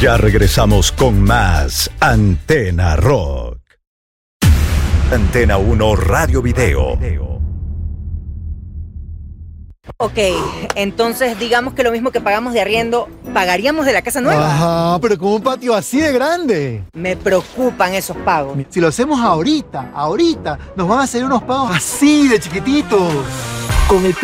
Ya regresamos con más Antena Rock. Antena 1 Radio Video. Ok, entonces digamos que lo mismo que pagamos de arriendo, ¿pagaríamos de la casa nueva? Ajá, pero con un patio así de grande. Me preocupan esos pagos. Si lo hacemos ahorita, nos van a hacer unos pagos así de chiquititos. Con el